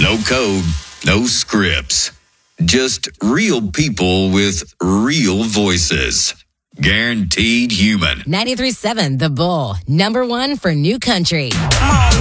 No code, no scripts. Just real people with real voices. Guaranteed human. 93.7 The Bull, number one for new country. Come on.